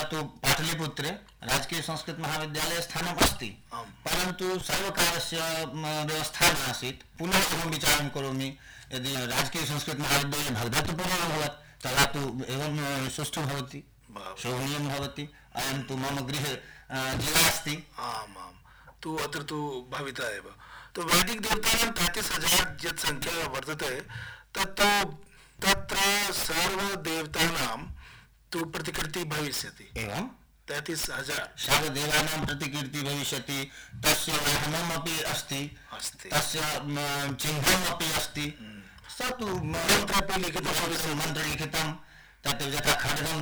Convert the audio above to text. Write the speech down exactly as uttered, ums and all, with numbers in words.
तु पाटलिपुत्रे राजकीय संस्कृत महाविद्यालय स्थानम् अस्ति, परन्तु सर्वकारस्य व्यवस्था नासीत्। पुनः अहं विचारं करोमि, यदि राजकीय संस्कृत महाविद्यालय भगदत्तपुरे अभवत् तदा तु एवं सुष्ठु भवति, शोभनीयं भवति। अयं तु मम गृहे जिला अस्ति। आम् आम्, तु अत्र तु भाविता एव। तो वैदिक देवतानां तैंतीस हजार यत् संख्या वर्तते, तत्तु तत्र सर्वदेवतानां तु प्रतिकृति भविष्यति। एवं तैंतीस हजार सर्वदेवानां प्रतिकृति भविष्यति। तस्य वाहनम् अपि अस्ति, अस्ति, तस्य चिह्नम् अपि अस्ति। स तु मन्त्रपि लिखितं, मन्त्र लिखितं, तत् यथा खड्गं